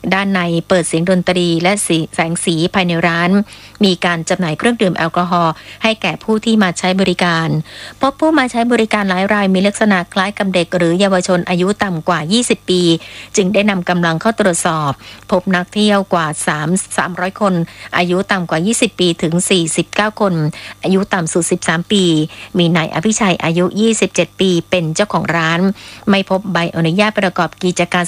ด้านในเปิดเสียงดนตรีและแสงสีภายในร้านมีการจำหน่ายเครื่องดื่มแอลกอฮอล์ให้แก่ผู้ที่มาใช้บริการพบผู้มาใช้บริการหลายรายมีลักษณะคล้ายกับเด็กหรือเยาวชนอายุต่ำกว่า20ปีจึงได้นำกำลังเข้าตรวจสอบพบนักเที่ยวกว่า300 คนอายุต่ำกว่า20ปีถึง49คนอายุต่ำสุด13ปีมีนายอภิชัยอายุ27ปีเป็นเจ้าของร้านไม่พบใบอนุญาตประกอบกิจการ